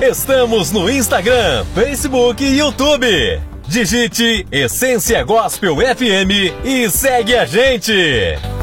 Estamos no Instagram, Facebook e YouTube. Digite Essência Gospel FM e segue a gente.